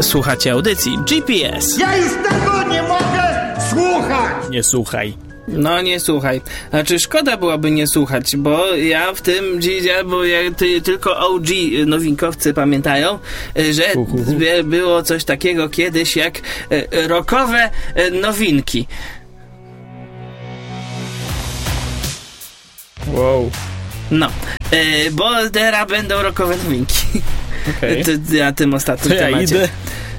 Słuchacie audycji GPS. Ja już tego nie mogę słuchać! Nie słuchaj. No nie słuchaj. Znaczy szkoda byłoby nie słuchać, bo ja w tym bo tylko OG nowinkowcy pamiętają, że było coś takiego kiedyś jak rockowe nowinki. Wow. No, bo teraz będą rockowe nowinki. Okej. Na tym ostatnim To ja temacie. idę.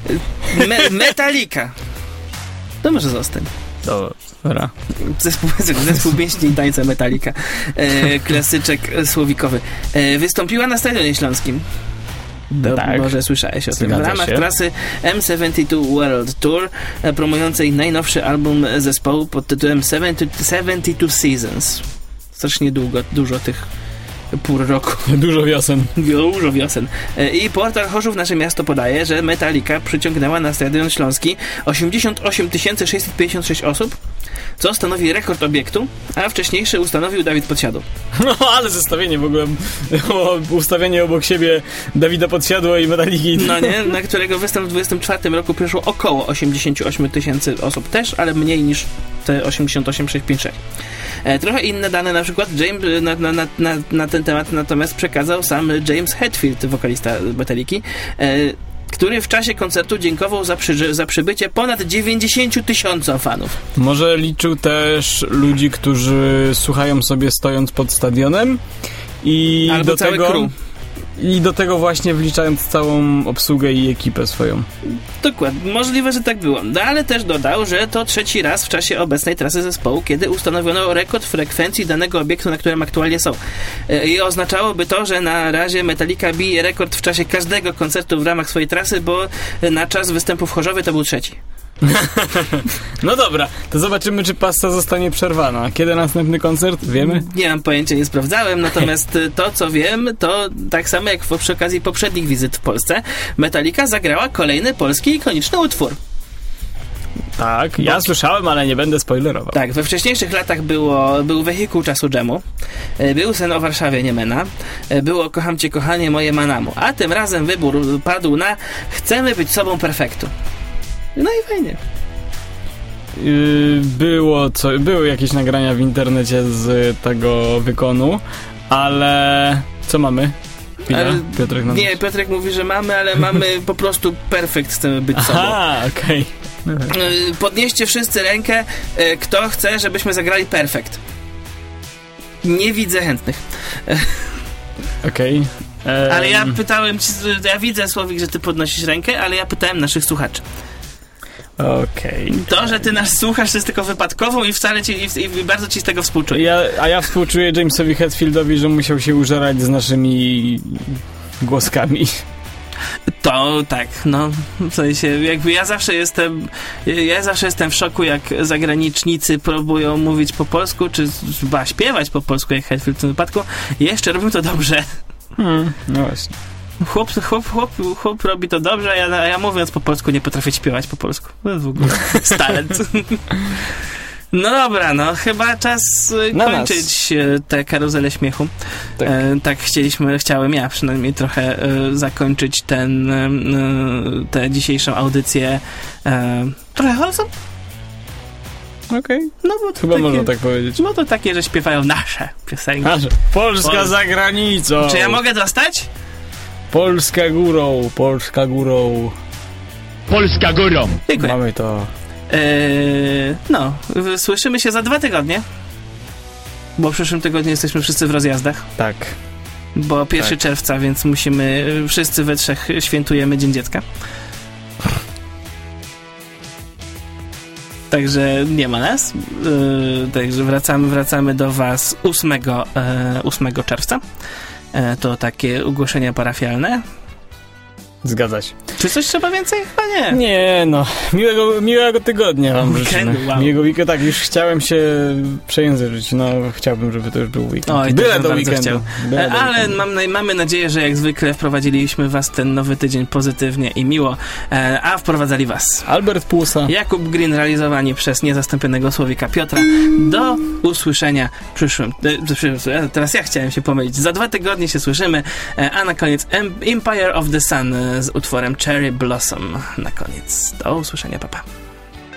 Metallica. To może zostań. Dobra. Zespół pieśni i tańca Metallica. Klasyczek słowikowy. Wystąpiła na Stadionie Śląskim. Tak. Może słyszałeś o tym. W Zgadza ramach się. trasy M72 World Tour, promującej najnowszy album zespołu pod tytułem 72 Seasons. Strasznie dużo tych pół roku. Dużo wiosen. Dużo wiosen. I portal Chorzów Nasze Miasto podaje, że Metallica przyciągnęła na Stadion Śląski 88 656 osób, co stanowi rekord obiektu, a wcześniejszy ustanowił Dawid Podsiadło. No, ale zestawienie w ogóle, ustawienie obok siebie Dawida Podsiadło i Metalliki. No nie, na którego występ w 24 roku przyszło około 88 000 osób też, ale mniej niż te 88 656. Trochę inne dane, na przykład James na ten temat natomiast przekazał sam James Hetfield, wokalista Metalliki, który w czasie koncertu dziękował za przybycie ponad 90 000 fanów. Może liczył też ludzi, którzy słuchają sobie stojąc pod stadionem i albo do cały tego crew. I do tego właśnie wliczając całą obsługę i ekipę swoją. Dokładnie, możliwe, że tak było. No, ale też dodał, że to trzeci raz w czasie obecnej trasy zespołu, kiedy ustanowiono rekord frekwencji danego obiektu, na którym aktualnie są. I oznaczałoby to, że na razie Metallica bije rekord w czasie każdego koncertu w ramach swojej trasy, bo na czas występu w Chorzowie to był trzeci. No dobra, to zobaczymy, czy pasta zostanie przerwana. Kiedy następny koncert? Wiemy? Nie mam pojęcia, nie sprawdzałem, natomiast to, co wiem, to tak samo jak przy okazji poprzednich wizyt w Polsce, Metallica zagrała kolejny polski ikoniczny utwór. Tak, ja słyszałem, ale nie będę spoilerował. Tak, we wcześniejszych latach był wehikuł czasu dżemu, był sen o Warszawie Niemena, było kocham cię kochanie moje Manamu, a tym razem wybór padł na chcemy być sobą perfektu. No i fajnie. Były jakieś nagrania w internecie z tego wykonu, ale co mamy? Piotrek nam... Nie, Piotrek mówi, że mamy, ale mamy po prostu perfekt, chcemy być sobą. Aha, okej. Podnieście wszyscy rękę, kto chce, żebyśmy zagrali perfekt. Nie widzę chętnych. Okej. Ale ja pytałem, ja widzę, Słowik, że ty podnosisz rękę, ale ja pytałem naszych słuchaczy. Okej. To, że ty nas słuchasz, to jest tylko wypadkową i wcale i bardzo ci z tego współczuję. Ja współczuję Jamesowi Hetfieldowi, że musiał się użerać z naszymi głoskami. To tak, no w sensie jakby ja zawsze jestem w szoku, jak zagranicznicy próbują mówić po polsku, czy śpiewać po polsku, jak Hetfield w tym wypadku. Jeszcze robią to dobrze. No właśnie. Chłop robi to dobrze, a ja mówiąc po polsku nie potrafię śpiewać po polsku. To jest w ogóle talent. No dobra, no chyba czas kończyć tę karuzelę śmiechu. Tak chciałem ja przynajmniej trochę zakończyć tę dzisiejszą audycję trochę wholesome. Okej. No bo to chyba takie, można tak powiedzieć. No to takie, że śpiewają nasze piosenki. Polska za granicą. Czy ja mogę dostać? Polska górą, Polska górą. Polska górą. Dziękuję. Mamy to. No, słyszymy się za 2 tygodnie. Bo w przyszłym tygodniu jesteśmy wszyscy w rozjazdach. Tak. Bo 1 czerwca, więc wszyscy we trzech świętujemy Dzień Dziecka. Także nie ma nas. Także wracamy do was 8 czerwca. To takie ogłoszenia parafialne. Zgadza się. Czy coś trzeba więcej? Chyba nie. Nie, no. Miłego tygodnia wam życzymy. Wow. Miłego weekendu. Tak, już chciałem się przejęzyczyć. No, chciałbym, żeby to już był weekend. Oj, byle do weekendu. Ale mamy nadzieję, że jak zwykle wprowadziliśmy was ten nowy tydzień pozytywnie i miło, a wprowadzali was Albert Płusa, Jakub Green, realizowani przez niezastąpionego Słowika Piotra. Do usłyszenia teraz ja chciałem się pomylić. Za 2 tygodnie się słyszymy, a na koniec Empire of the Sun z utworem Cherry Blossom na koniec. Do usłyszenia, papa.